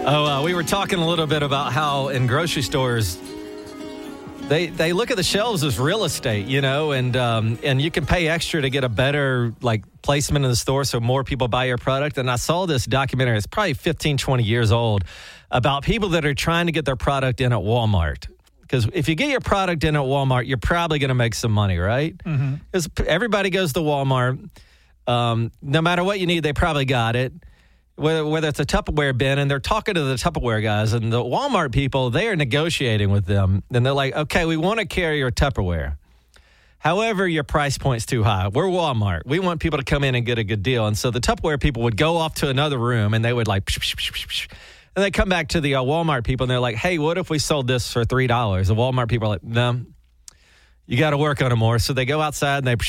We were talking a little bit about how in grocery stores, they look at the shelves as real estate, and you can pay extra to get a better placement in the store so more people buy your product. And I saw this documentary, it's probably 15, 20 years old, about people that are trying to get their product in at Walmart. Because if you get your product in at Walmart, you're probably going to make some money, right? Because everybody goes to Walmart. No matter what you need, they probably got it. Whether it's a Tupperware bin, and they're talking to the Tupperware guys, and the Walmart people, they are negotiating with them. And they're like, okay, we want to carry your Tupperware. However, your price point's too high. We're Walmart. We want people to come in and get a good deal. And so the Tupperware people would go off to another room, and they would and they come back to the Walmart people, and they're like, hey, what if we sold this for $3? The Walmart people are like, no, you got to work on it more. So they go outside, and they...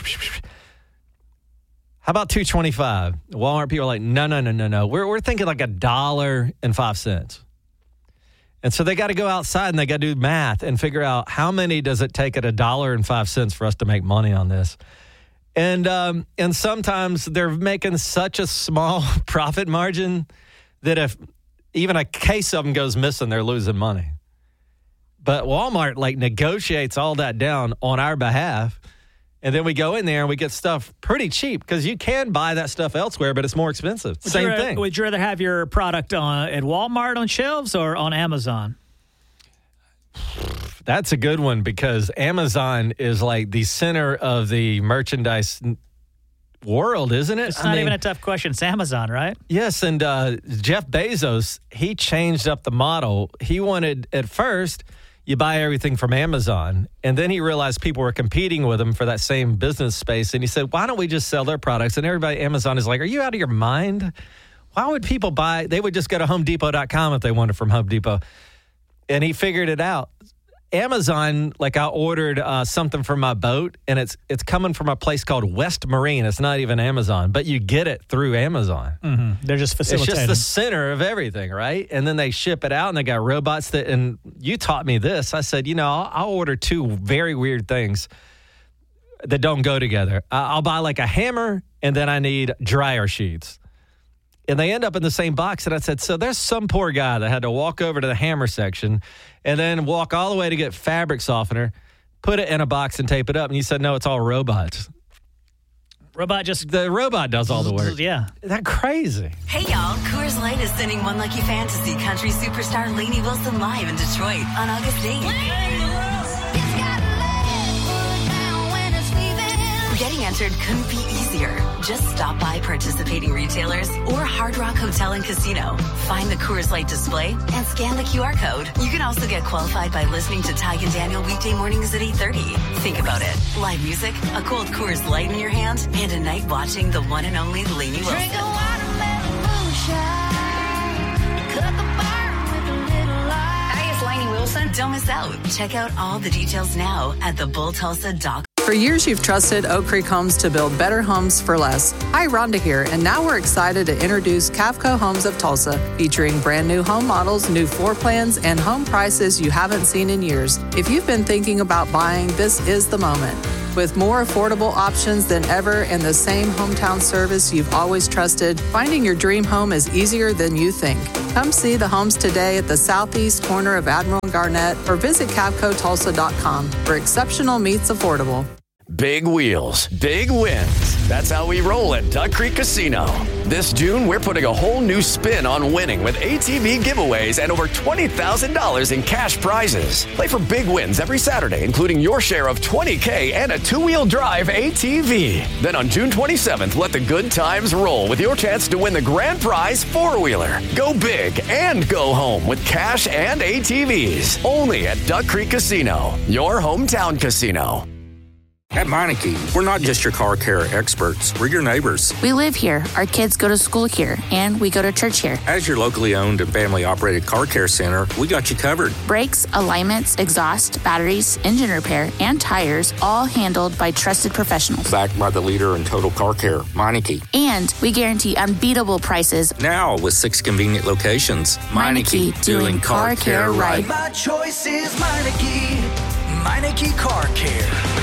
How about $2.25? Walmart people are like, no. We're thinking like $1.05. And so they got to go outside and they got to do math and figure out how many does it take at $1.05 for us to make money on this. And sometimes they're making such a small profit margin that if even a case of them goes missing, they're losing money. But Walmart negotiates all that down on our behalf. And then we go in there and we get stuff pretty cheap because you can buy that stuff elsewhere, but it's more expensive. Same thing. Would you rather have your product at Walmart on shelves or on Amazon? That's a good one because Amazon is the center of the merchandise world, isn't it? It's not even a tough question. It's Amazon, right? Yes, and Jeff Bezos, he changed up the model. He wanted, at first... You buy everything from Amazon. And then he realized people were competing with him for that same business space. And he said, why don't we just sell their products? And everybody at Amazon is like, are you out of your mind? Why would people buy? They would just go to HomeDepot.com if they wanted from Home Depot. And he figured it out. Amazon, I ordered something for my boat, and it's coming from a place called West Marine. It's not even Amazon, but you get it through Amazon. Mm-hmm. They're just facilitating. It's just the center of everything, right? And then they ship it out, and they got robots that. And you taught me this. I said, I'll order two very weird things that don't go together. I'll buy a hammer, and then I need dryer sheets. And they end up in the same box. And I said, so there's some poor guy that had to walk over to the hammer section and then walk all the way to get fabric softener, put it in a box and tape it up. And you said, no, it's all robots. The robot does all the work. Yeah. Isn't that crazy? Hey, y'all. Coors Light is sending one lucky fan to see country superstar Lainey Wilson live in Detroit on August 8th. Getting entered couldn't be easier. Just stop by participating retailers or Hard Rock Hotel and Casino. Find the Coors Light display and scan the QR code. You can also get qualified by listening to Ty and Daniel weekday mornings at 8:30. Think about it. Live music, a cold Coors Light in your hand, and a night watching the one and only Lainey Wilson. Drink a watermelon moonshine. Cut the bar with a little light. Hi, it's Lainey Wilson. Don't miss out. Check out all the details now at thebulltulsa.com. For years, you've trusted Oak Creek Homes to build better homes for less. Hi, Rhonda here, and now we're excited to introduce Cavco Homes of Tulsa, featuring brand new home models, new floor plans, and home prices you haven't seen in years. If you've been thinking about buying, this is the moment. With more affordable options than ever and the same hometown service you've always trusted, finding your dream home is easier than you think. Come see the homes today at the southeast corner of Admiral and Garnett or visit CavcoTulsa.com, where exceptional meets affordable. Big wheels, big wins. That's how we roll at Duck Creek Casino. This June, we're putting a whole new spin on winning with ATV giveaways and over $20,000 in cash prizes. Play for big wins every Saturday, including your share of $20K and a two-wheel drive ATV. Then on June 27th, let the good times roll with your chance to win the grand prize four-wheeler. Go big and go home with cash and ATVs. Only at Duck Creek Casino, your hometown casino. At Meineke, we're not just your car care experts, we're your neighbors. We live here, our kids go to school here, and we go to church here. As your locally owned and family-operated car care center, we got you covered. Brakes, alignments, exhaust, batteries, engine repair, and tires, all handled by trusted professionals. Backed by the leader in total car care, Meineke. And we guarantee unbeatable prices. Now with 6 convenient locations. Meineke, doing car care right. My choice is Meineke. Meineke Car Care.